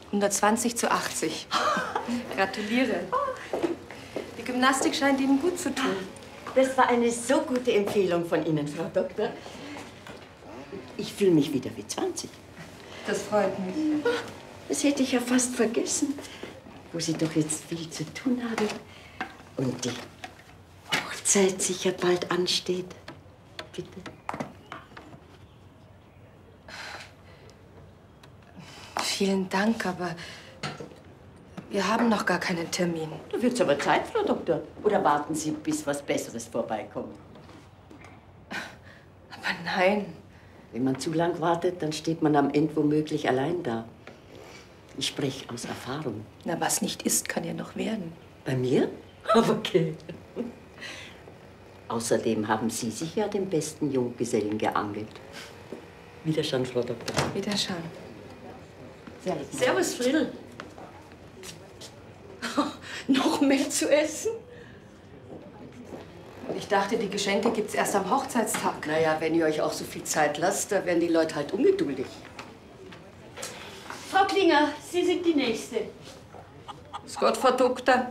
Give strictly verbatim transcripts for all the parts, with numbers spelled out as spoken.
hundertzwanzig zu achtzig. Gratuliere. Die Gymnastik scheint Ihnen gut zu tun. Das war eine so gute Empfehlung von Ihnen, Frau Doktor. Ich fühle mich wieder wie zwanzig. Das freut mich. Das hätte ich ja fast vergessen, wo Sie doch jetzt viel zu tun haben. Und die Hochzeit sicher bald ansteht. Bitte. Vielen Dank, aber wir haben noch gar keinen Termin. Da wird's aber Zeit, Frau Doktor. Oder warten Sie, bis was Besseres vorbeikommt? Aber nein. Wenn man zu lang wartet, dann steht man am Ende womöglich allein da. Ich spreche aus Erfahrung. Na, was nicht ist, kann ja noch werden. Bei mir? Okay. Außerdem haben Sie sich ja den besten Junggesellen geangelt. Wiederschauen, Frau Doktor. Wiederschauen. Servus, Friedl. Noch mehr zu essen? Ich dachte, die Geschenke gibt's erst am Hochzeitstag. Naja, wenn ihr euch auch so viel Zeit lasst, da werden die Leute halt ungeduldig. Frau Klinger, Sie sind die Nächste. Ist Gott, Frau Doktor.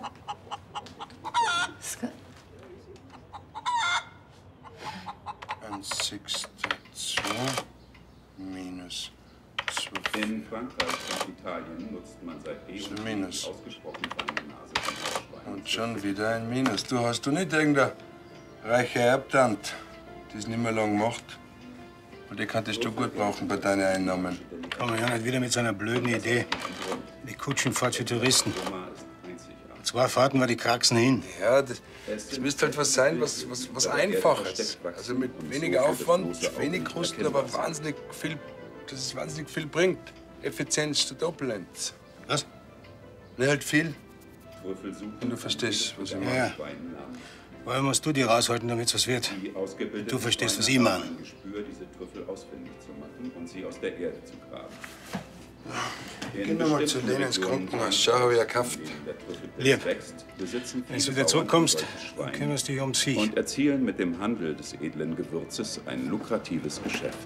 eins Komma zwei minus zwölf. In Frankreich und Italien nutzt man seit ein Minus. ausgesprochen feine Nase von Hausschweinen. Und schon wieder ein Minus. Du hast du nicht irgendeine reiche Erbtante, die es nicht mehr lang macht? Und die könntest du gut brauchen bei deinen Einnahmen. Komm ja nicht wieder mit so einer blöden Idee. Die Kutschenfahrt für Touristen. Zwei Fahrten war die Kraxen hin. Ja, das, das müsste halt was sein, was, was, was Einfaches. Also mit weniger Aufwand, wenig Kosten, aber wahnsinnig viel, dass es wahnsinnig viel bringt. Effizienz statt Opulenz. Was? Ne, halt viel. Und du verstehst, was ich meine. Ja. Woher musst du die raushalten, damit es was wird? Du verstehst, was ich meine. Diese Trüffel ausfindig zu machen und sie aus der Erde zu graben. Gehen wir mal zu denen ins Krankenhaus. Schau, hab ich erkauft. Lieb. Wenn du wieder zurückkommst, dann kümmerst du dich ums Viech. Und erzielen mit dem Handel des edlen Gewürzes ein lukratives Geschäft.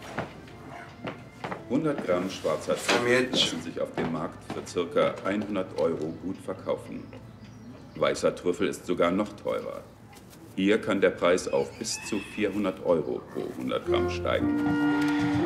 hundert Gramm schwarzer Trüffel lassen sich auf dem Markt für ca. hundert Euro gut verkaufen. Weißer Trüffel ist sogar noch teurer. Hier kann der Preis auf bis zu vierhundert Euro pro hundert Gramm steigen.